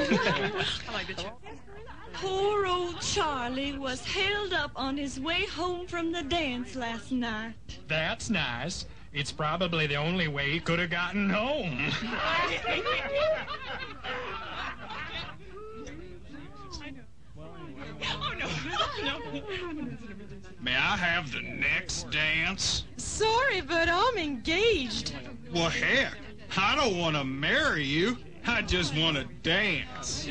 I like the joke. Poor old Charlie was held up on his way home from the dance last night. That's nice. It's probably the only way he could have gotten home. May I have the next dance? Sorry, but I'm engaged. Well, heck, I don't want to marry you. I just want to dance.